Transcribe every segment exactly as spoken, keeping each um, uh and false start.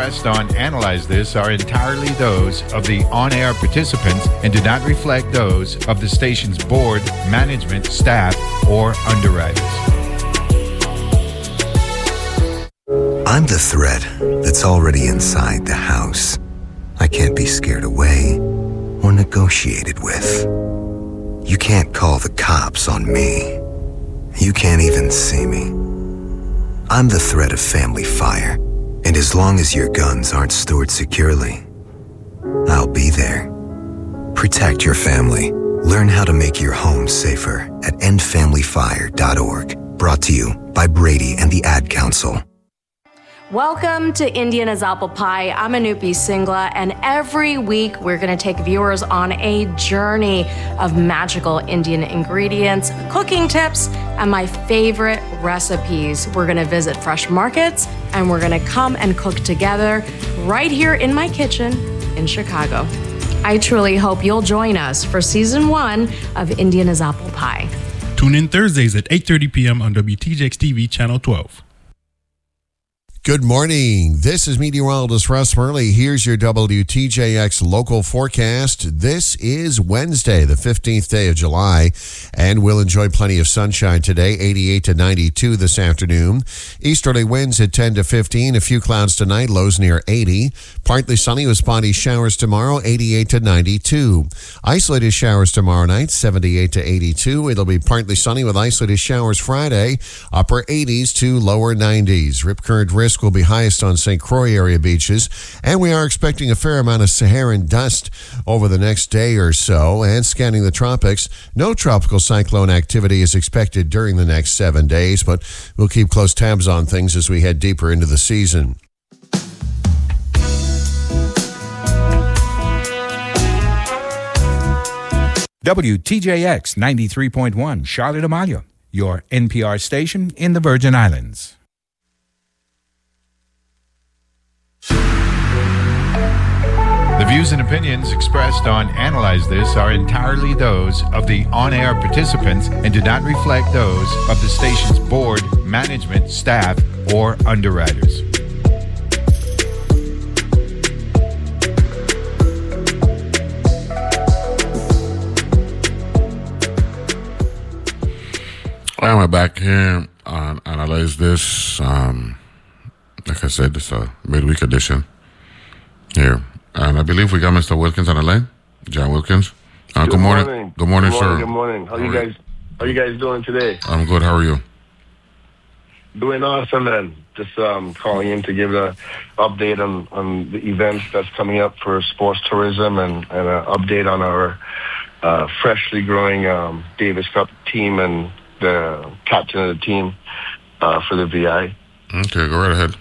expressed on Analyze This are entirely those of the on-air participants and do not reflect those of the station's board, management, staff, or underwriters. I'm the threat that's already inside the house. I can't be scared away or negotiated with. You can't call the cops on me. You can't even see me. I'm the threat of family fire, and as long as your guns aren't stored securely, I'll be there. Protect your family. Learn how to make your home safer at end family fire dot org. Brought to you by Brady and the Ad Council. Welcome to Indian as Apple Pie. I'm Anupi Singla, and every week we're going to take viewers on a journey of magical Indian ingredients, cooking tips, and my favorite recipes. We're going to visit fresh markets, and we're going to come and cook together right here in my kitchen in Chicago. I truly hope you'll join us for season one of Indian as Apple Pie. Tune in Thursdays at eight thirty p.m. on W T J X T V Channel twelve. Good morning. This is meteorologist Russ Murley. Here's your W T J X local forecast. This is Wednesday, the fifteenth day of July, and we'll enjoy plenty of sunshine today, eighty-eight to ninety-two this afternoon. Easterly winds at ten to fifteen, a few clouds tonight, lows near eighty. Partly sunny with spotty showers tomorrow, eighty-eight to ninety-two. Isolated showers tomorrow night, seventy-eight to eighty-two. It'll be partly sunny with isolated showers Friday, upper eighties to lower nineties. Rip current risk will be highest on Saint Croix area beaches, and we are expecting a fair amount of Saharan dust over the next day or so. And scanning the tropics, no tropical cyclone activity is expected during the next seven days, but we'll keep close tabs on things as we head deeper into the season. W T J X ninety-three point one, Charlotte Amalia, your N P R station in the Virgin Islands. The views and opinions expressed on Analyze This are entirely those of the on-air participants and do not reflect those of the station's board, management, staff, or underwriters. Well, we're back here on Analyze This. Um, like I said, it's a midweek edition here. And I believe we got Mister Wilkins on the line, John Wilkins. Uh, good, good morning. morning. Good morning, good sir. Morning, good morning. How, how you guys? You? How you guys doing today? I'm good. How are you? Doing awesome, man. Just um, calling in to give an update on, on the events that's coming up for sports tourism and, and an update on our uh, freshly growing um, Davis Cup team and the captain of the team uh, for the V I. Okay, go right ahead.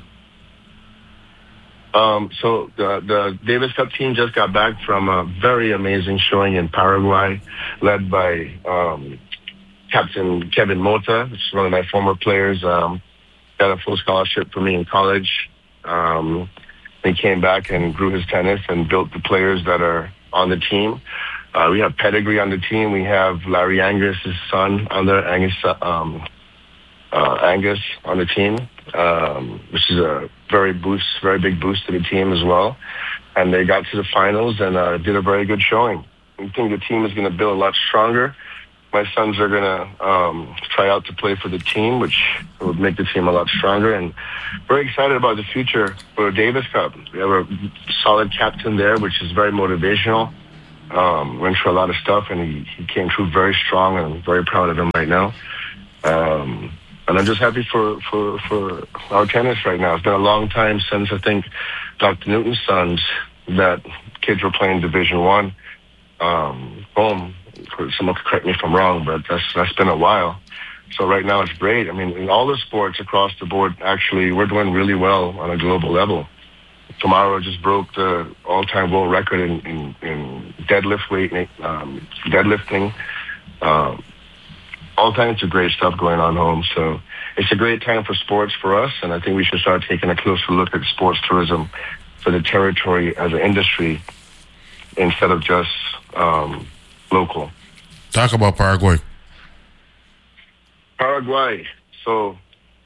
Um, so the, the Davis Cup team just got back from a very amazing showing in Paraguay, led by um, Captain Kevin Mota, which is one of my former players. Um, got a full scholarship for me in college. Um, he came back and grew his tennis and built the players that are on the team. Uh, we have pedigree on the team. We have Larry Angus' son on there, Angus, um, uh, Angus on the team, um, which is a very boost, very big boost to the team as well. And they got to the finals and uh, did a very good showing. I think the team is going to build a lot stronger. My sons are going to um, try out to play for the team, which will make the team a lot stronger. And very excited about the future for Davis Cup. We have a solid captain there, which is very motivational. Um, went through a lot of stuff, and he, he came through very strong, and I'm very proud of him right now. Um, and I'm just happy for, for, for our tennis right now. It's been a long time since, I think, Doctor Newton's sons, that kids were playing Division One. Um, boom. Someone could correct me if I'm wrong, but that's that's been a while. So right now it's great. I mean, in all the sports across the board, actually, we're doing really well on a global level. Tomorrow just broke the all-time world record in, in, in deadlift weight, um, deadlifting. Um, all kinds of great stuff going on home. So it's a great time for sports for us, and I think we should start taking a closer look at sports tourism for the territory as an industry instead of just um, local. Talk about Paraguay. Paraguay. So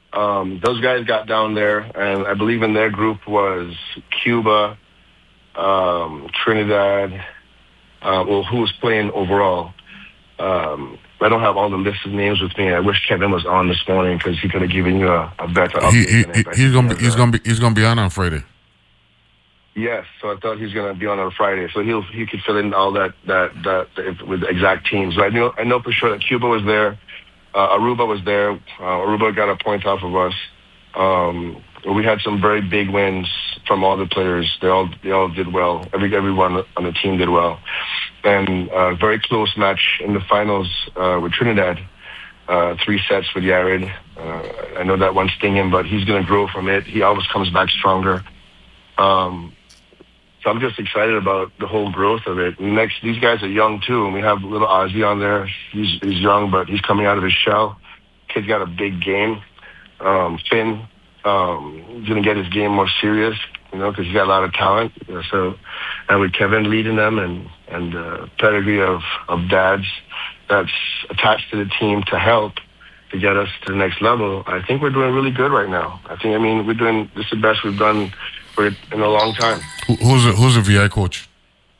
um, those guys got down there, and I believe in their group was Cuba, um, Trinidad, uh, well, who was playing overall. Um, I don't have all the list of names with me. I wish Kevin was on this morning because he could have given you a, a better update. He, he, he, he's gonna be he's gonna be he's gonna be on on Friday. Yes, so I thought he was gonna be on on Friday, so he'll he could fill in all that that that, that with the exact teams. But I know I know for sure that Cuba was there, uh, Aruba was there. Uh, Aruba got a point off of us. Um, we had some very big wins from all the players. They all they all did well. Every everyone on the team did well. And a very close match in the finals uh, with Trinidad. Uh, three sets with Yared. Uh, I know that one sting him, but he's going to grow from it. He always comes back stronger. Um, so I'm just excited about the whole growth of it. Next, these guys are young too, and we have little Ozzy on there. He's he's young, but he's coming out of his shell. Kid's got a big game. Um, Finn, um, he's going to get his game more serious, you know, because he's got a lot of talent. You know, so, and with Kevin leading them and and uh, pedigree of, of dads that's attached to the team to help to get us to the next level, I think we're doing really good right now. I think, I mean, we're doing, this is the best we've done for in a long time. Who, who's the, who's the V I coach?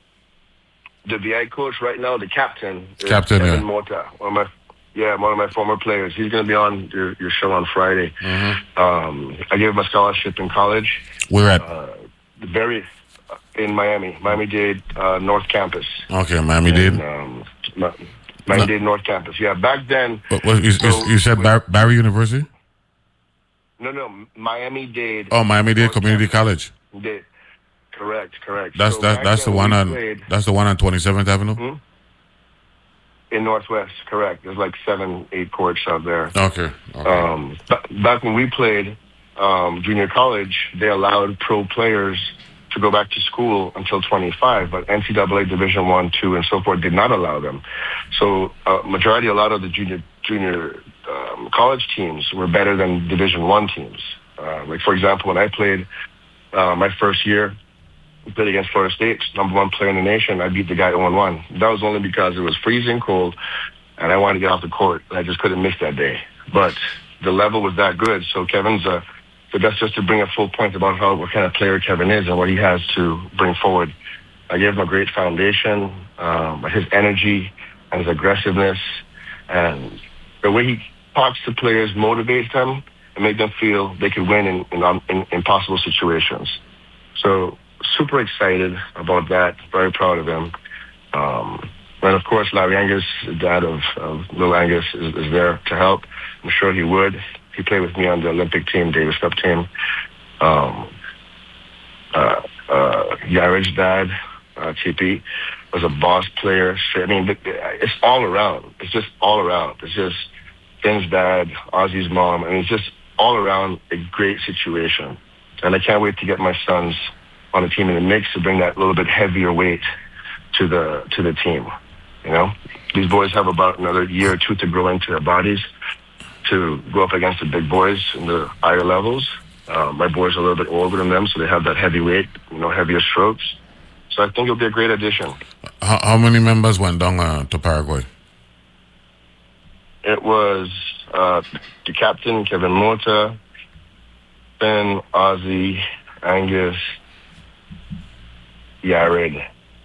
The V I coach right now, the captain, is Captain, Kevin yeah. Mota, one of my, yeah, one of my former players. He's going to be on your, your show on Friday. Mm-hmm. Um, I gave him a scholarship in college. Where at? Uh, the very in Miami, Miami-Dade uh, North Campus. Okay, Miami-Dade. Um, Miami-Dade North Campus. Yeah, back then. What, what, you, so, you said Bar- Barry University? No, no, Miami-Dade. Oh, Miami-Dade North Community Campus. College. Dade. Correct, correct. That's so that, that's the one on played, that's the one on twenty-seventh Avenue. Hmm? In Northwest, correct. There's like seven, eight courts out there. Okay. okay. Um, b- back when we played um, junior college, they allowed pro players to go back to school until twenty-five, but N C double A Division One, Two, and so forth did not allow them. So, uh, majority, a lot of the junior junior um, college teams were better than Division One teams. Uh, like for example, when I played uh, my first year, we played against Florida State, number one player in the nation. I beat the guy one one. That was only because it was freezing cold, and I wanted to get off the court, and I just couldn't miss that day. But the level was that good, so Kevin's a So that's just to bring a full point about how what kind of player Kevin is and what he has to bring forward. I gave him a great foundation, um, his energy and his aggressiveness, and the way he talks to players motivates them and makes them feel they can win in, in, in impossible situations. So super excited about that. Very proud of him. Um, and of course, Larry Angus, the dad of, of Lil Angus, is, is there to help. I'm sure he would. He played with me on the Olympic team, Davis Cup team. Um, uh, uh, Yared's dad, uh, T P, was a boss player. I mean, it's all around. It's just all around. It's just Finn's dad, Ozzy's mom. I mean, it's just all around a great situation. And I can't wait to get my sons on the team in the mix to bring that little bit heavier weight to the to the team. You know, these boys have about another year or two to grow into their bodies to go up against the big boys in the higher levels. Uh, my boys are a little bit older than them, so they have that heavy weight, you know, heavier strokes. So I think it'll be a great addition. How, how many members went down uh, to Paraguay? It was uh, the captain, Kevin Mota, Ben, Ozzy, Angus, Yared.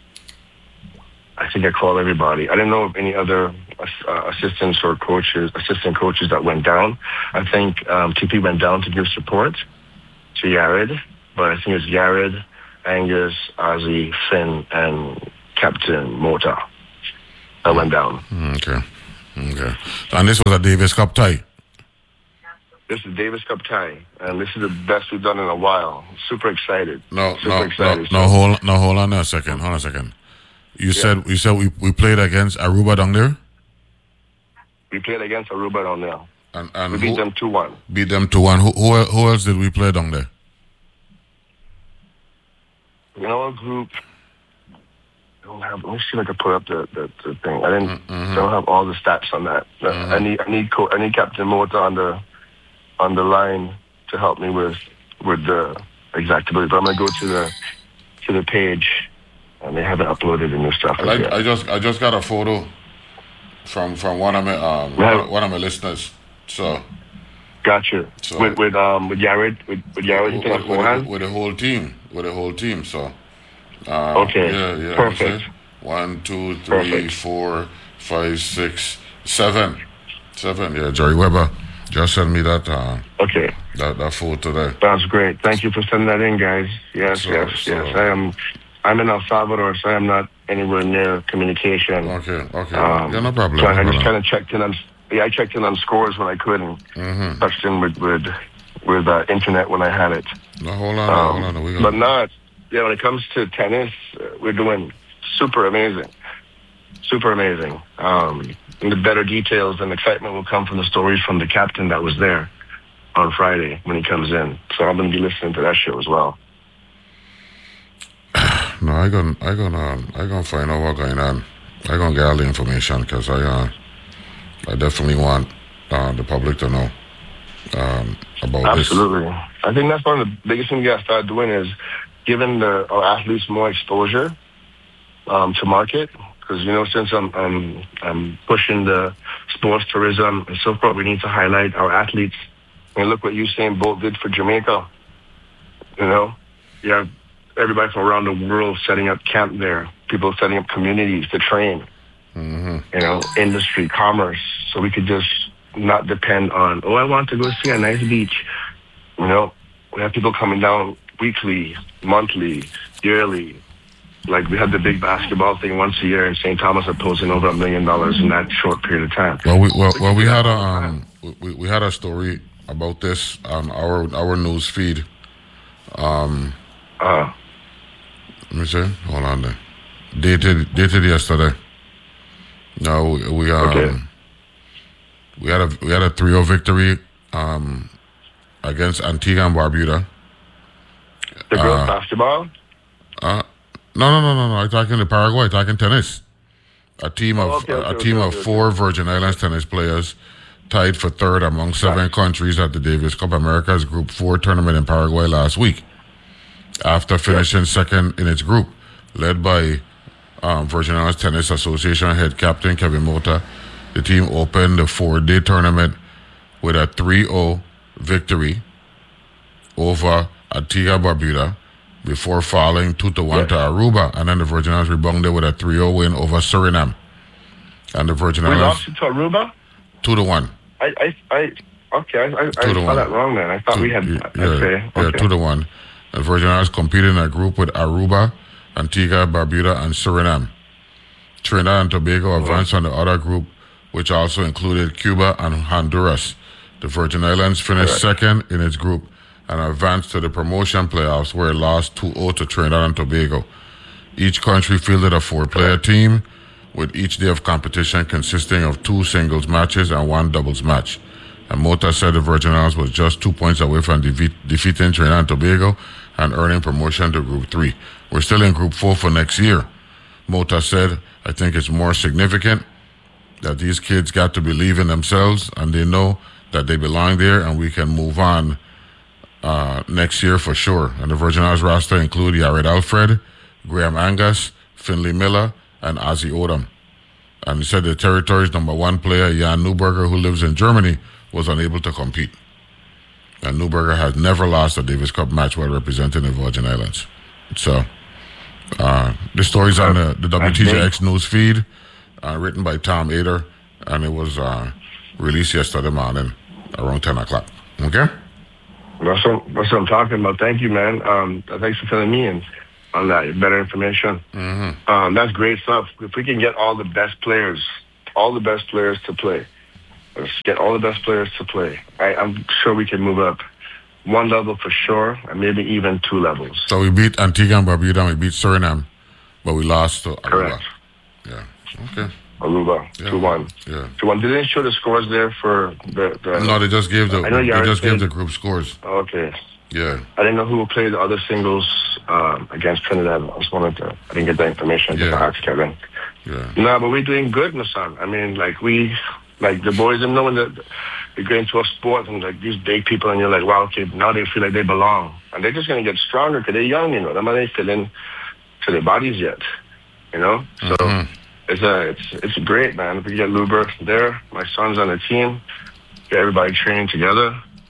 I think I called everybody. I didn't know of any other uh, assistants or coaches, assistant coaches that went down. I think um, T P went down to give support to Yared, but I think it's Yared, Angus, Ozzy, Finn, and Captain Mota that went down. Okay. Okay. And this was a Davis Cup tie? This is Davis Cup tie, and this is the best we've done in a while. Super excited. No, Super no, excited. no, no, hold, no, hold on a second. Hold on a second. You yeah. said you said we, we played against Aruba down there? We played against Aruba down there. And, and we beat who, them two one. Beat them two one. Who, who who else did we play down there? You know, a group. I don't have. Let me see if I can put up the, the, the thing. I didn't. Mm-hmm. I don't have all the stats on that. Mm-hmm. I need I need co- I need Captain Mota on the on the line to help me with with the exactability. But I'm gonna go to the to the page. And they haven't uploaded the new stuff. I, I just I just got a photo from from one of my um, one, one of my listeners. So Gotcha. So, with with um with Yared with with Yared with, with, with, with, with the whole team, with the whole team. So. Uh, okay. Yeah, yeah. Perfect. One, two, three, Perfect. four, five, six, seven, seven. Yeah, Jerry Weber just sent me that. Uh, okay. That that photo there. That's great. Thank you for sending that in, guys. Yes, So, yes, so, yes. I am. I'm in El Salvador, so I'm not anywhere near communication. Okay, okay. Um, yeah, no problem. So no I, I problem. just kind of checked in on. Yeah, I checked in on scores when I could and Mm-hmm. touched in with with with uh, internet when I had it. No, hold on, Um, hold on. We but not. Yeah, when it comes to tennis, uh, we're doing super amazing, super amazing. Um, and the better details and excitement will come from the stories from the captain that was there on Friday when he comes in. So I'm going to be listening to that show as well. No, I gonna, I gonna, I gonna find out what's going on. I gonna get all the information because I, uh, I definitely want uh, the public to know um, about Absolutely. this. I think that's one of the biggest things we got to start doing is giving the our athletes more exposure um, to market. Because, you know, since I'm, I'm, I'm pushing the sports tourism and so forth, we need to highlight our athletes. And look what Usain Bolt did for Jamaica. You know, you have everybody from around the world setting up camp there, people setting up communities to train, mm-hmm. you know, industry, commerce. So we could just not depend on, oh, I want to go see a nice beach. You know, we have people coming down weekly, monthly, yearly. Like we had the big basketball thing once a year in Saint Thomas opposing over a million dollars in that short period of time. Well, we well, well we had a um, we, we had a story about this on our our news feed. Um, uh, let me see. Hold on there. Dated dated yesterday. No, we, we um okay. we had a we had a three oh victory um against Antigua and Barbuda. The girls uh, basketball. Uh, no, no, no, no, no. I'm talking to Paraguay. I'm talking tennis. A team of oh, okay, okay, a team okay, of okay, four okay. Virgin Islands tennis players tied for third among seven countries at the Davis Cup Americas Group Four tournament in Paraguay last week. After finishing yeah. second in its group, led by um, Virgin Islands Tennis Association head captain Kevin Mota, the team opened the four-day tournament with a three oh victory over Antigua Barbuda, before falling two to one yes. to Aruba, and then the Virgin Islands rebounded with a three oh win over Suriname. And the Virgin we Islands... We lost to Aruba? Two to one. I, I, I okay, I, I, I saw one. that wrong then. I thought two, we had... Yeah, okay, yeah, okay. two to one. The Virgin Islands competed in a group with Aruba, Antigua, Barbuda, and Suriname. Trinidad and Tobago advanced on the other group, which also included Cuba and Honduras. The Virgin Islands finished Correct. second in its group and advanced to the promotion playoffs, where it lost two oh to Trinidad and Tobago. Each country fielded a four-player team, with each day of competition consisting of two singles matches and one doubles match. And Mota said the Virgin Islands was just two points away from defeat, defeating Trinidad and Tobago and earning promotion to Group three. We're still in Group four for next year. Mota said, I think it's more significant that these kids got to believe in themselves and they know that they belong there and we can move on Uh, next year for sure. And the Virgin Islands roster include Yared Alfred, Graham Angus, Finley Miller, and Ozzy Odom. And he said the territory's number one player, Jan Neuberger, who lives in Germany, was unable to compete. And Neuberger has never lost a Davis Cup match while representing the Virgin Islands. So, uh, the story's on the, the W T J X news feed, uh, written by Tom Ader, and it was uh, released yesterday morning around ten o'clock. Okay? That's what, that's what I'm talking about. Thank you, man. Um, thanks for filling me in on that. Better information. Mm-hmm. Um, that's great stuff. If we can get all the best players, all the best players to play, let's get all the best players to play. I, I'm sure we can move up one level for sure, and maybe even two levels. So we beat Antigua and Barbuda, and we beat Suriname, but we lost to Aruba. Correct. Yeah. Okay. Aruba, yeah. two one. Yeah. two one. Did they show the scores there for the... the no, they just gave the I know they just played, gave the group scores. Okay. Yeah. I didn't know who will play the other singles um, against Trinidad. I just wanted to... I didn't get that information. I yeah. just asked Kevin. Yeah. No, but we're doing good, Nassan. I mean, like, we... Like, the boys, them knowing that you get into a sport and, like, these big people, and you're like, wow, okay, now they feel like they belong. And they're just going to get stronger because they're young, you know. They're not even fit in to their bodies yet, you know? So... Mm-hmm. It's a, it's it's great, man. If we get Luber there, my son's on the team, get everybody training together.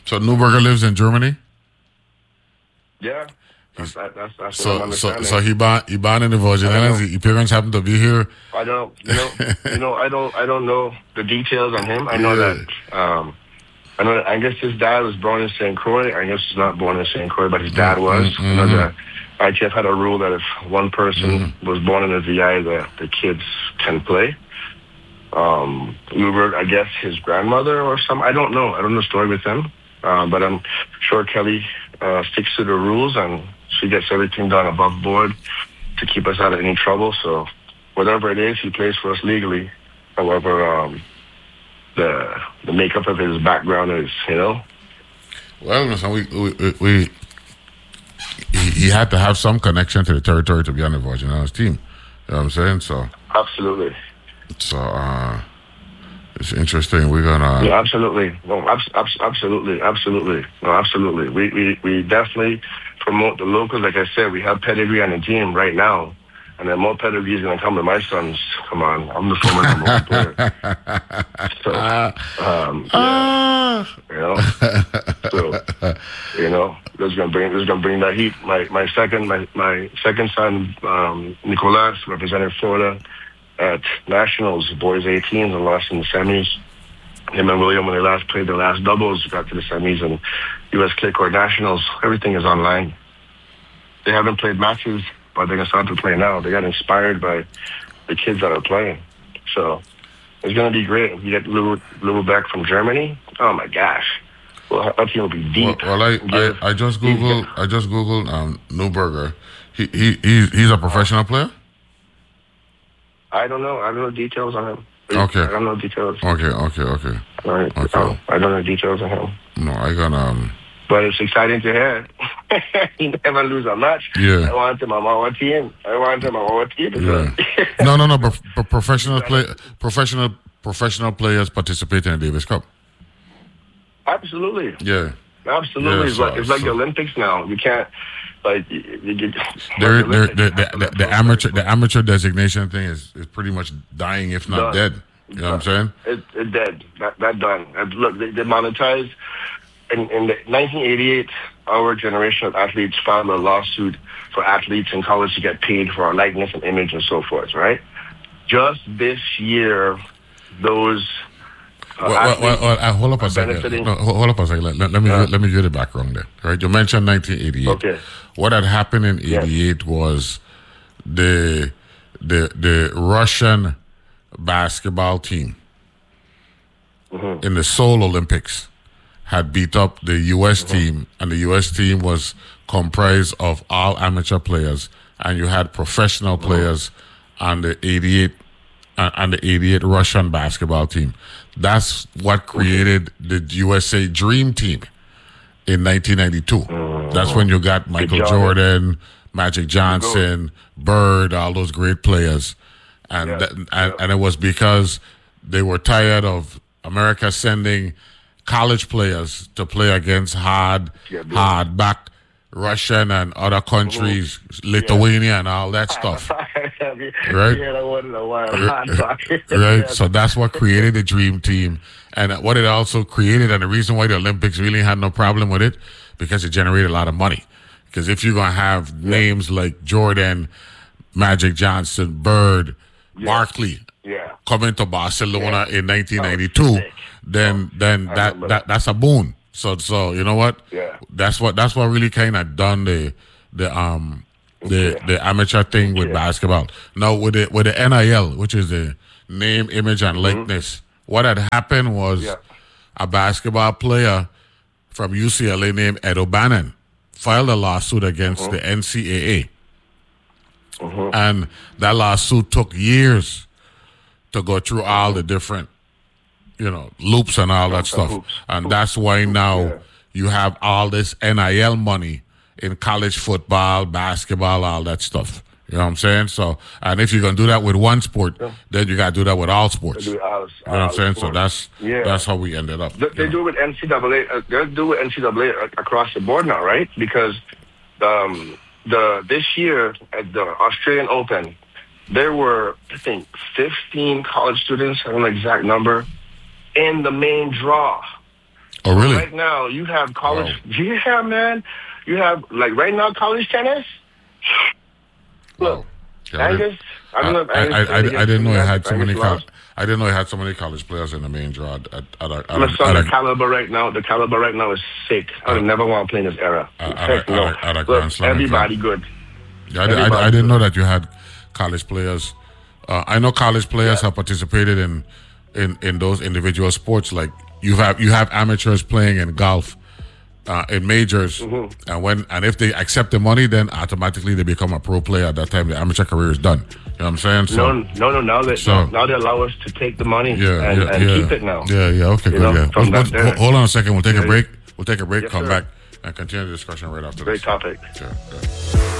So Newberger lives in Germany? Yeah. That's, that's, that's what so, I'm so, understanding. so he born, he born in the Virgin Islands. Your parents happen to be here. I don't, you know, you know, I don't, I don't know the details on him. I know Yeah. that, um, I know that Angus, his dad was born in Saint Croix. Angus was not born in Saint Croix, but his dad was. Mm-hmm. I know that I T F had a rule that if one person Mm-hmm. was born in a V I, the, the kids can play. Um, Lubert, I guess his grandmother or some, I don't know. I don't know the story with him. Uh, but I'm sure Kelly uh, sticks to the rules and she gets everything done above board to keep us out of any trouble. So whatever it is, he plays for us legally. However, um, the the makeup of his background is, you know. Well, listen, we, we, we he, he had to have some connection to the territory to be on the Virgin Islands team. You know what I'm saying? So Absolutely. So uh, it's interesting. We're gonna. Yeah, absolutely. No, abs- abs- absolutely, absolutely. No, absolutely. We, we we definitely promote the locals. Like I said, we have pedigree on the team right now, and then more pedigree is going to come to my sons. Come on, I'm the former number one player. So, um, yeah, you know, so you know, this is going to bring this is going to bring that heat. My my second my my second son, um, Nicolas, represented Florida at Nationals, boys eighteens, and lost in the semis. Him and William, when they last played their last doubles, got to the semis, and U S Clay Court Nationals, everything is online. They haven't played matches, but they're going to start to play now. They got inspired by the kids that are playing. So it's going to be great. If you get Lou, Lou back from Germany, oh my gosh. Well, our team will be deep. Well, well I, Yeah. I, I just Googled, I just Googled um, Newberger. He, he, he's, he's a professional player? I don't know. I don't know details on him. Okay. I don't know details. Okay, okay, okay. All right. Okay. Oh, I don't know details on him. No, I got um. But it's exciting to hear. He never lose a match. Yeah. I want him on our team. I want him on our team. Yeah. No, no, no. But, but professional play, professional, professional players participate in the Davis Cup. Absolutely. Yeah. Absolutely. Yeah, it's so- like it's like so- the Olympics now. You can't like you, you, you, There, there, like the, the, the, the amateur, the amateur designation thing is, is pretty much dying, if not Done. dead. You know what I'm saying? It, it dead. That that done. And look, they, they monetized in, in the nineteen eighty-eight. Our generation of athletes filed a lawsuit for athletes in college to get paid for our likeness and image and so forth. Right? Just this year, those. Uh, Well, well, well, athletes well, uh, hold up a are second. benefiting- No, hold hold up a second. Let, let, let me Yeah. let me get it back wrong there. Right? You mentioned nineteen eighty-eight. Okay. What had happened in eighty-eight was the the the Russian basketball team Mm-hmm. in the Seoul Olympics had beat up the U S Mm-hmm. team, and the U S team was comprised of all amateur players, and you had professional Mm-hmm. players on the eighty-eight uh, on the eighty-eight Russian basketball team. That's what created the U S A Dream Team in nineteen ninety-two. That's when you got Michael Jordan. Jordan, Magic Johnson, Bird, all those great players. And, Yeah. that, and and it was because they were tired of America sending college players to play against hard, Yeah, bro. hard back Russian and other countries, Lithuania and all that stuff. Right? Yeah, that wasn't a while. Hot pocket. Right? Yeah. So that's what created the Dream Team. And what it also created, and the reason why the Olympics really had no problem with it, because it generated a lot of money. Because if you're going to have names like Jordan, Magic Johnson, Bird, Barkley Yeah. coming to Barcelona Yeah. in nineteen ninety-two, sick. then then I that, remember that that. that's a boon. So so you know what? Yeah. That's what that's what really kind of done the the um the Okay. the amateur thing with Okay. basketball. Now with the with the N I L, which is the name, image, and likeness, what had happened was Yeah. a basketball player from U C L A named Ed O'Bannon filed a lawsuit against the N C A A. And that lawsuit took years to go through all the different, you know, loops and all that and stuff. hoops. And that's why now Yeah. you have all this N I L money in college football, basketball, all that stuff. You know what I'm saying? So, and if you're going to do that with one sport, then you got to do that with all sports. They do You it all- know what I'm all saying? So sports. that's Yeah. that's how we ended up. They, you they know. do it with N C double A. Uh, they'll do it with N C double A a- across the board now, right? Because um, the this year at the Australian Open, there were I think fifteen college students. I don't know the exact number in the main draw. Oh, really? Right now, you have college. Wow. Yeah, man. You have, like, right now, college tennis. Look, Wow. Yeah, I Angus, I don't know if I, I, Angus I, I, I didn't know it had so Angus many. lost. Col- I didn't know it had so many college players in the main draw. At, at, at, a, I'm at, son, a, the caliber right now, the caliber right now is sick. I would never want to play in this era. At- Heck at a- no. at a- at a Look, Grand Slam everybody good. Yeah, I, I, Everybody I didn't good. know that you had college players. Uh, I know college players Yeah. have participated in, in, in those individual sports. Like you have you have amateurs playing in golf, uh, in majors, Mm-hmm. and when and if they accept the money, then automatically they become a pro player. At that time, the amateur career is done. You know what I'm saying? So, No, no, no. Now that So- now they allow us to take the money yeah, and, yeah, and yeah. keep it now. Yeah, yeah. Okay, You good. know, yeah. from We'll- that we'll- there. hold on a second. We'll take Yeah. a break. We'll take a break. Yes, come sir. back and continue the discussion right after Great this. topic. Yeah, yeah.